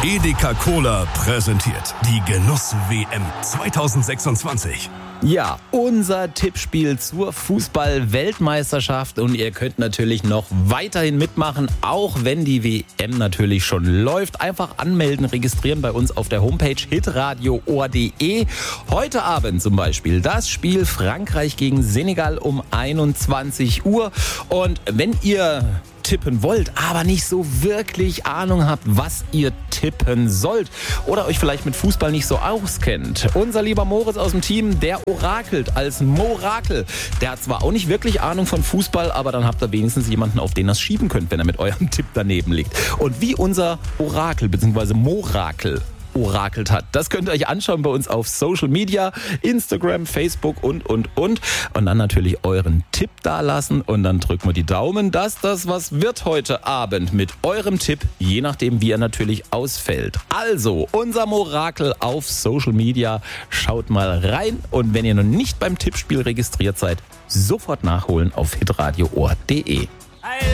Edeka Cola präsentiert die Genuss-WM 2026. Ja, unser Tippspiel zur Fußball-Weltmeisterschaft und ihr könnt natürlich noch weiterhin mitmachen, auch wenn die WM natürlich schon läuft. Einfach anmelden, registrieren bei uns auf der Homepage hitradio.de. Heute Abend zum Beispiel das Spiel Frankreich gegen Senegal um 21 Uhr. Und wenn ihr tippen wollt, aber nicht so wirklich Ahnung habt, was ihr tippen sollt oder euch vielleicht mit Fußball nicht so auskennt. Unser lieber Moritz aus dem Team, der orakelt als Morakel. Der hat zwar auch nicht wirklich Ahnung von Fußball, aber dann habt ihr wenigstens jemanden, auf den ihr es schieben könnt, wenn er mit eurem Tipp daneben liegt. Und wie unser Orakel bzw. Morakel orakelt hat. Das könnt ihr euch anschauen bei uns auf Social Media, Instagram, Facebook und. Und dann natürlich euren Tipp dalassen und dann drücken wir die Daumen, dass das was wird heute Abend mit eurem Tipp, je nachdem wie er natürlich ausfällt. Also, unser Morakel auf Social Media, schaut mal rein und wenn ihr noch nicht beim Tippspiel registriert seid, sofort nachholen auf hitradio.de.